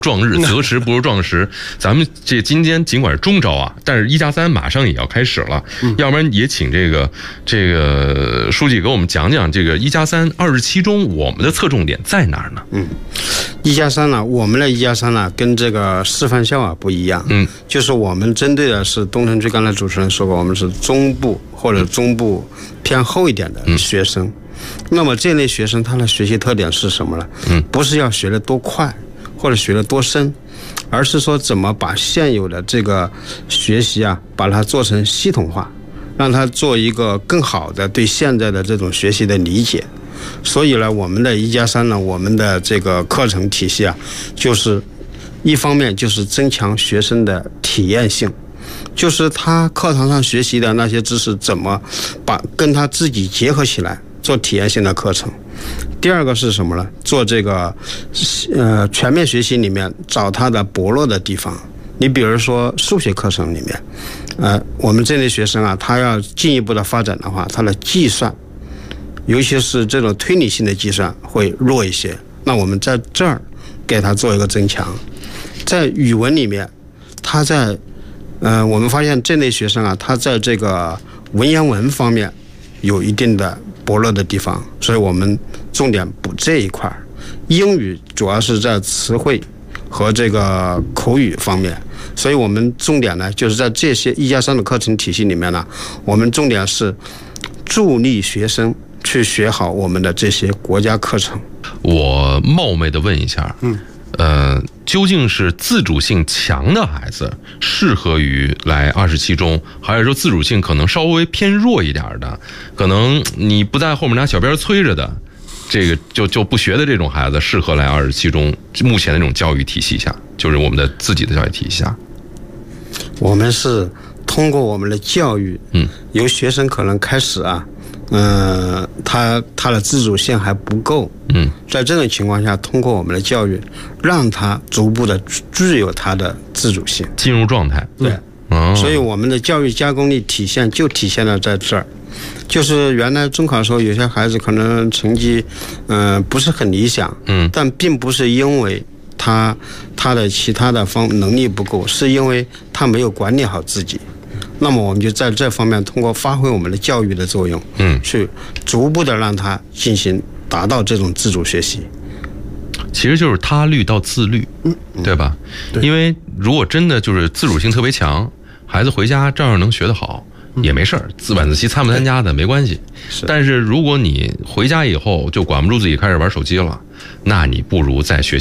壮日，择时不如撞时。咱们今天尽管是中招啊，但是1+3马上也要开始了。要不然也请这个书记给我们讲讲这个1+327中我们的侧重点在哪儿呢 ？1+3呢，我们的1+3呢跟这个示范校啊不一样。就是我们针对的是东城区，刚才主持人说过，我们是中部或者中部偏后一点的学生。那么这类学生他的学习特点是什么呢？不是要学得多快或者学得多深，而是说怎么把现有的这个学习啊，把它做成系统化，让它做一个更好的对现在的这种学习的理解。所以呢，我们的1+3呢，我们的这个课程体系啊，就是一方面就是增强学生的体验性，就是他课堂上学习的那些知识怎么跟他自己结合起来做体验性的课程。第二个是什么呢？做这个全面学习里面找他的薄弱的地方。你比如说数学课程里面，我们这类学生啊，他要进一步的发展的话，他的计算，尤其是这种推理性的计算会弱一些。那我们在这儿给他做一个增强。在语文里面，他在我们发现这类学生啊，他在这个文言文方面有一定的薄弱的地方，所以我们重点补这一块。英语主要是在词汇和这个口语方面，所以我们重点呢，就是在这些1+3的课程体系里面呢，我们重点是助力学生去学好我们的这些国家课程。 我冒昧的问一下，究竟是自主性强的孩子适合于来27中，还是说自主性可能稍微偏弱一点的，可能你不在后面拿小鞭催着的，这个就不学的这种孩子适合来27中？目前的这种教育体系下，就是我们的自己的教育体系下， 我们是通过我们的教育，由学生可能开始啊，他的自主性还不够，在这种情况下，通过我们的教育，让他逐步的具有他的自主性， 进入状态。 对，所以我们的教育加工力体现了在这儿。就是原来中考的时候，有些孩子可能成绩不是很理想，但并不是因为他的其他的能力不够，是因为他没有管理好自己。那么我们就在这方面通过发挥我们的教育的作用，去逐步的让他达到这种自主学习。 其实就是他律到自律，对吧？对。因为如果真的就是自主性特别强，孩子回家照样能学得好，也没事儿，晚自习参不参加的没关系。但是如果你回家以后就管不住自己，开始玩手机了，那你不如在学